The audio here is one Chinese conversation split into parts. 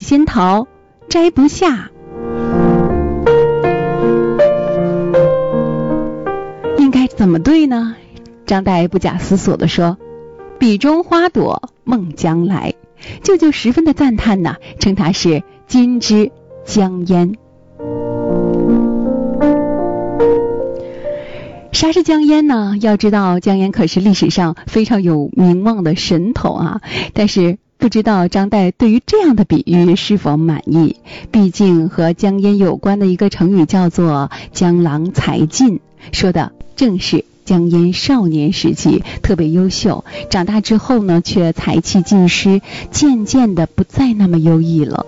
仙桃摘不下。应该怎么对呢？张岱不假思索地说，笔中花朵梦将来。舅舅十分的赞叹呢，称它是金枝江烟。啥是江烟呢？要知道江烟可是历史上非常有名望的神童啊，但是不知道张岱对于这样的比喻是否满意，毕竟和江烟有关的一个成语叫做江郎才尽，说的正是江烟少年时期特别优秀，长大之后呢却才气尽失，渐渐的不再那么优异了。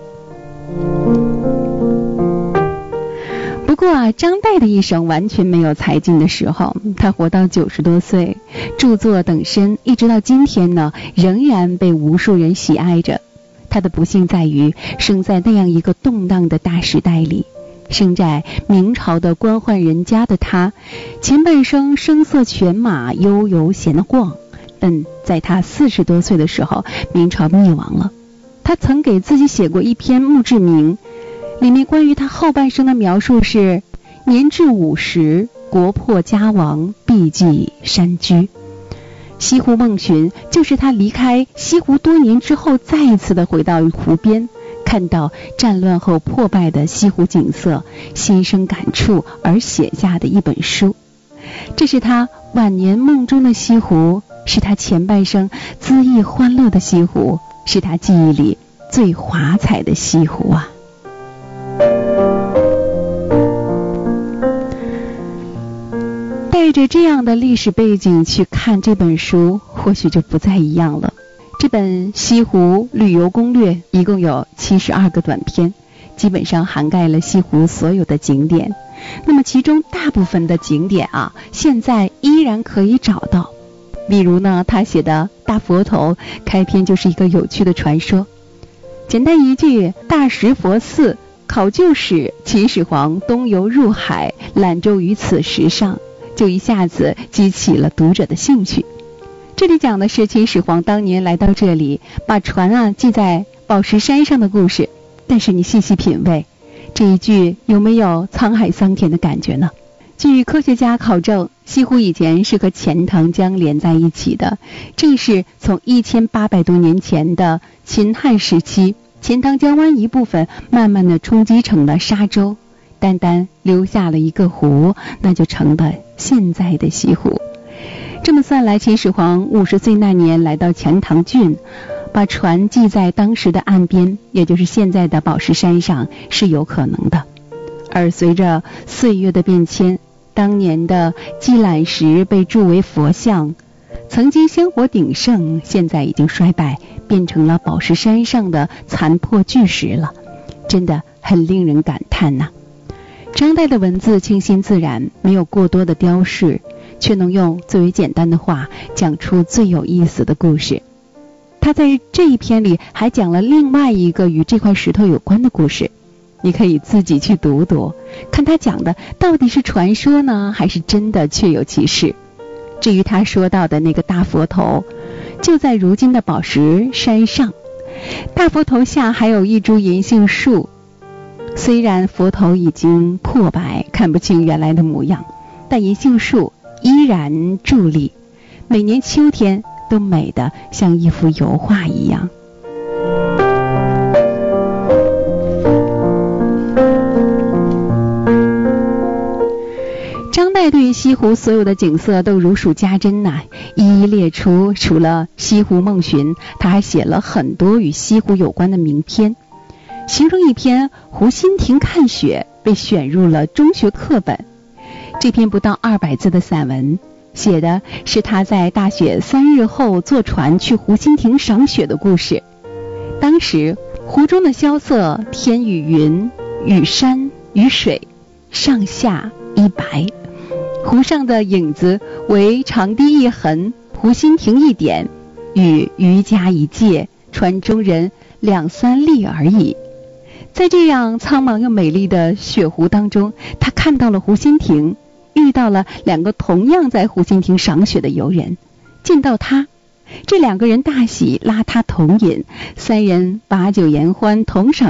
不过啊，张岱的一生完全没有才尽的时候，他活到90多岁，著作等身，一直到今天呢，仍然被无数人喜爱着。他的不幸在于生在那样一个动荡的大时代里，生在明朝的官宦人家的他，前半生声色犬马，悠游闲逛，但在他40多岁的时候，明朝灭亡了。他曾给自己写过一篇墓志铭，里面关于他后半生的描述是：年至50，国破家亡，避迹山居。西湖梦寻就是他离开西湖多年之后，再一次的回到湖边，看到战乱后破败的西湖景色，心生感触而写下的一本书。这是他晚年梦中的西湖，是他前半生恣意欢乐的西湖，是他记忆里最华彩的西湖啊。带着这样的历史背景去看这本书，或许就不再一样了。这本西湖旅游攻略一共有72个短篇，基本上涵盖了西湖所有的景点。那么其中大部分的景点啊，现在依然可以找到。比如呢，他写的大佛头开篇就是一个有趣的传说，简单一句：大石佛寺考究史，秦始皇东游入海，揽舟于此石上，就一下子激起了读者的兴趣。这里讲的是秦始皇当年来到这里，把船系在宝石山上的故事。但是你细细品味，这一句有没有沧海桑田的感觉呢？据科学家考证，西湖以前是和钱塘江连在一起的，正是从1800多年前的秦汉时期，钱塘江湾一部分慢慢的冲击成了沙洲，单单留下了一个湖，那就成了现在的西湖。这么算来，秦始皇50岁那年来到钱塘郡，把船系在当时的岸边，也就是现在的宝石山上，是有可能的。而随着岁月的变迁，当年的鸡缆石被铸为佛像，曾经香火鼎盛，现在已经衰败，变成了宝石山上的残破巨石了，真的很令人感叹呐。张岱的文字清新自然，没有过多的雕饰，却能用最为简单的话讲出最有意思的故事。他在这一篇里还讲了另外一个与这块石头有关的故事，你可以自己去读读，看他讲的到底是传说呢，还是真的确有其事。至于他说到的那个大佛头，就在如今的宝石山上，大佛头下还有一株银杏树，虽然佛头已经破败，看不清原来的模样，但银杏树依然伫立，每年秋天都美得像一幅油画一样。张岱对于西湖所有的景色都如数家珍呐，一一列出。除了西湖梦寻，他还写了很多与西湖有关的名篇。其中一篇《湖心亭看雪》被选入了中学课本。这篇不到200字的散文，写的是他在大雪3日后坐船去湖心亭赏雪的故事。当时湖中的萧瑟，天与云，与山与水，上下一白。湖上的影子为长堤一痕，湖心亭一点，与渔家一芥，船中人2、3粒而已。在这样苍茫又美丽的雪湖当中，他看到了湖心亭，遇到了2个同样在湖心亭赏雪的游人。见到他，这2个人大喜，拉他同饮，3人把酒言欢，同赏